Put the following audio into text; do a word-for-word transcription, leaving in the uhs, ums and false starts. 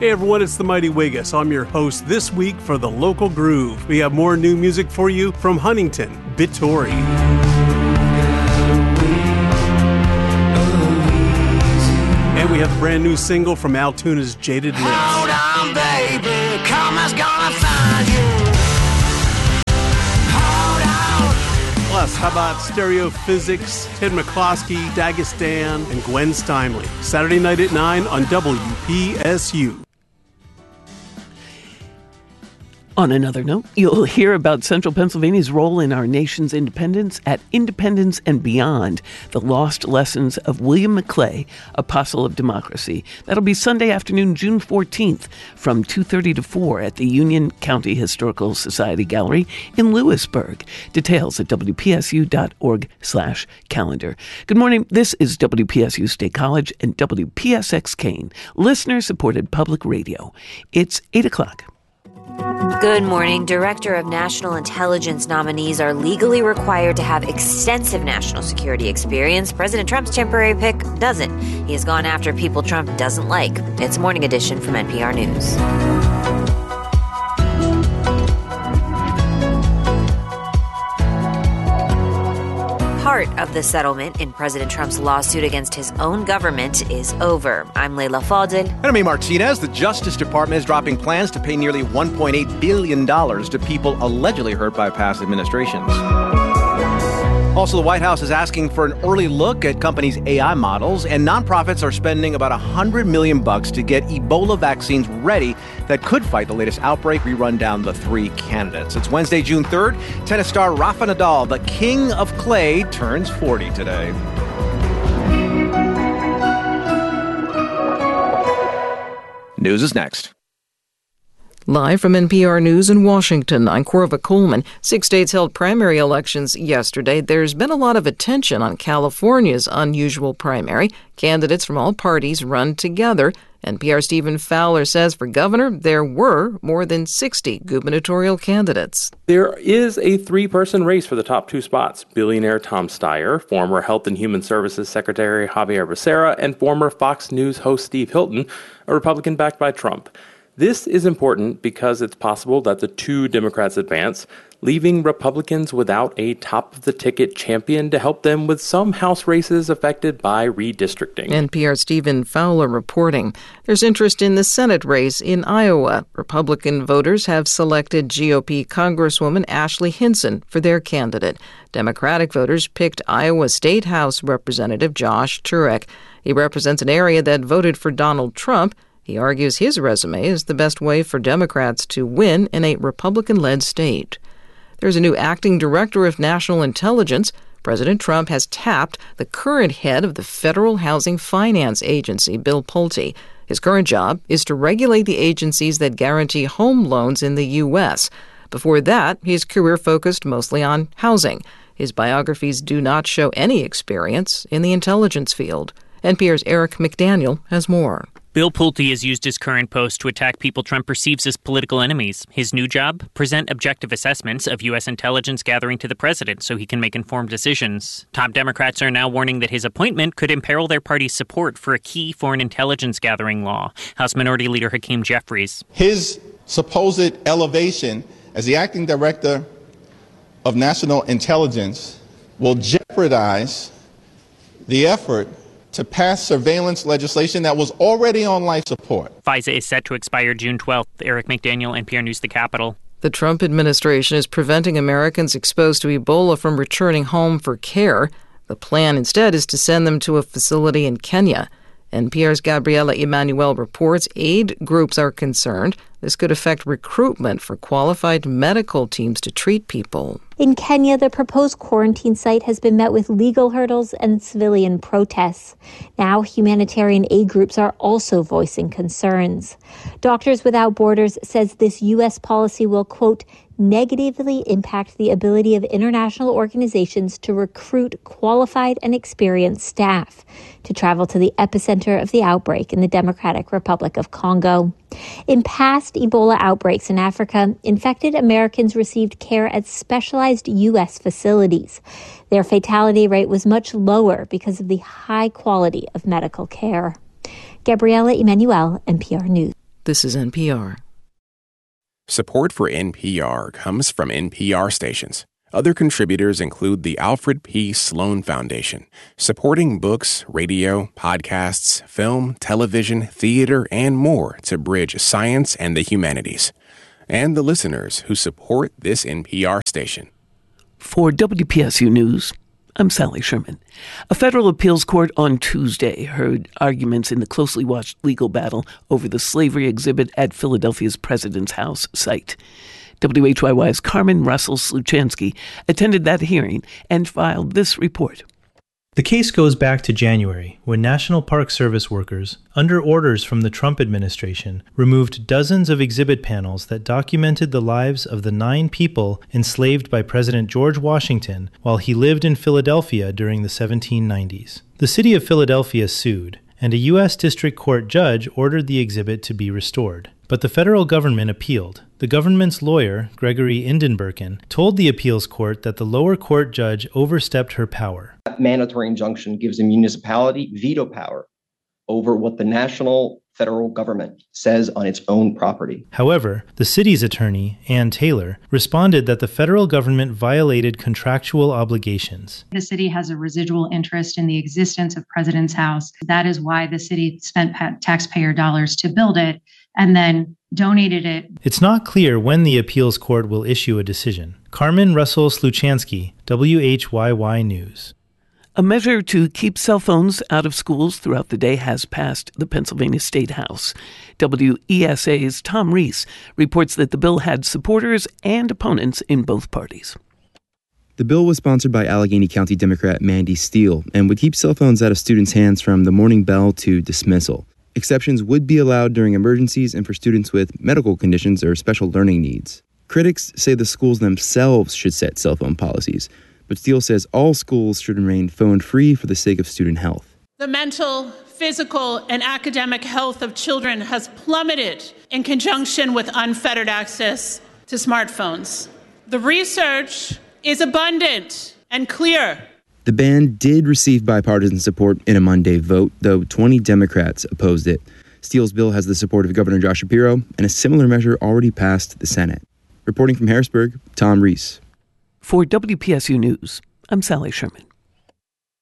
Hey everyone, it's the Mighty Wiggis. I'm your host this week for The Local Groove. We have more new music for you from Huntington, Bittori. And we have a brand new single from Altoona's Jaded Lips. Hold on, baby, karma's gonna find you. Plus, how about Stereo Physics, Ted McCloskey, Dagestan, and Gwen Steinley. Saturday night at nine on W P S U. On another note, you'll hear about Central Pennsylvania's role in our nation's independence at Independence and Beyond, the lost lessons of William McClay, Apostle of Democracy. That'll be Sunday afternoon, June fourteenth, from two thirty to four at the Union County Historical Society Gallery in Lewisburg. Details at W P S U dot org slash calendar. Good morning. This is W P S U State College and W P S X Kane, listener-supported public radio. It's eight o'clock. Good morning. Director of National Intelligence nominees are legally required to have extensive national security experience. President Trump's temporary pick doesn't. He has gone after people Trump doesn't like. It's Morning Edition from N P R News. Part of the settlement in President Trump's lawsuit against his own government is over. I'm Leila Fadel. And I'm A. Martinez. The Justice Department is dropping plans to pay nearly one point eight billion dollars to people allegedly hurt by past administrations. Also, the White House is asking for an early look at companies' A I models, and nonprofits are spending about one hundred million bucks to get Ebola vaccines ready that could fight the latest outbreak. We run down the three candidates. It's Wednesday, June third. Tennis star Rafa Nadal, the king of clay, turns forty today. News is next. Live from N P R News in Washington, I'm Corva Coleman. Six states held primary elections yesterday. There's been a lot of attention on California's unusual primary. Candidates from all parties run together. N P R's Stephen Fowler says for governor, there were more than sixty gubernatorial candidates. There is a three-person race for the top two spots. Billionaire Tom Steyer, former Health and Human Services Secretary Javier Becerra, and former Fox News host Steve Hilton, a Republican backed by Trump. This is important because it's possible that the two Democrats advance, leaving Republicans without a top-of-the-ticket champion to help them with some House races affected by redistricting. N P R's Stephen Fowler reporting. There's interest in the Senate race in Iowa. Republican voters have selected G O P Congresswoman Ashley Hinson for their candidate. Democratic voters picked Iowa State House Representative Josh Turek. He represents an area that voted for Donald Trump. He argues his resume is the best way for Democrats to win in a Republican-led state. There's a new acting director of national intelligence. President Trump has tapped the current head of the Federal Housing Finance Agency, Bill Pulte. His current job is to regulate the agencies that guarantee home loans in the U S. Before that, his career focused mostly on housing. His biographies do not show any experience in the intelligence field. N P R's Eric McDaniel has more. Bill Pulte has used his current post to attack people Trump perceives as political enemies. His new job? Present objective assessments of U S intelligence gathering to the president so he can make informed decisions. Top Democrats are now warning that his appointment could imperil their party's support for a key foreign intelligence gathering law. House Minority Leader Hakeem Jeffries. His supposed elevation as the acting director of national intelligence will jeopardize the effort to pass surveillance legislation that was already on life support. FISA is set to expire June twelfth. Eric McDaniel, N P R News, the Capitol. The Trump administration is preventing Americans exposed to Ebola from returning home for care. The plan instead is to send them to a facility in Kenya. N P R's Gabriela Emanuel reports aid groups are concerned this could affect recruitment for qualified medical teams to treat people. In Kenya, the proposed quarantine site has been met with legal hurdles and civilian protests. Now, humanitarian aid groups are also voicing concerns. Doctors Without Borders says this U S policy will, quote, negatively impact the ability of international organizations to recruit qualified and experienced staff to travel to the epicenter of the outbreak in the Democratic Republic of Congo. In past Ebola outbreaks in Africa, infected Americans received care at specialized U S facilities. Their fatality rate was much lower because of the high quality of medical care. Gabriela Emanuel, N P R News. This is N P R. Support for N P R comes from N P R stations. Other contributors include the Alfred P. Sloan Foundation, supporting books, radio, podcasts, film, television, theater, and more to bridge science and the humanities. And the listeners who support this N P R station. For W P S U News, I'm Sally Sherman. A federal appeals court on Tuesday heard arguments in the closely watched legal battle over the slavery exhibit at Philadelphia's President's House site. W H Y Y's Carmen Russell-Sluchansky attended that hearing and filed this report. The case goes back to January, when National Park Service workers, under orders from the Trump administration, removed dozens of exhibit panels that documented the lives of the nine people enslaved by President George Washington while he lived in Philadelphia during the seventeen nineties. The city of Philadelphia sued, and a U S District Court judge ordered the exhibit to be restored. But the federal government appealed. The government's lawyer, Gregory Indenberken, told the appeals court that the lower court judge overstepped her power. That mandatory injunction gives a municipality veto power over what the national federal government says on its own property. However, the city's attorney, Ann Taylor, responded that the federal government violated contractual obligations. The city has a residual interest in the existence of President's House. That is why the city spent taxpayer dollars to build it and then donated it. It's not clear when the appeals court will issue a decision. Carmen Russell-Sluchansky, W H Y Y News. A measure to keep cell phones out of schools throughout the day has passed the Pennsylvania State House. W E S A's Tom Reese reports that the bill had supporters and opponents in both parties. The bill was sponsored by Allegheny County Democrat Mandy Steele and would keep cell phones out of students' hands from the morning bell to dismissal. Exceptions would be allowed during emergencies and for students with medical conditions or special learning needs. Critics say the schools themselves should set cell phone policies, but Steele says all schools should remain phone-free for the sake of student health. The mental, physical, and academic health of children has plummeted in conjunction with unfettered access to smartphones. The research is abundant and clear. The ban did receive bipartisan support in a Monday vote, though twenty Democrats opposed it. Steele's bill has the support of Governor Josh Shapiro, and a similar measure already passed the Senate. Reporting from Harrisburg, Tom Reese. For W P S U News, I'm Sally Sherman.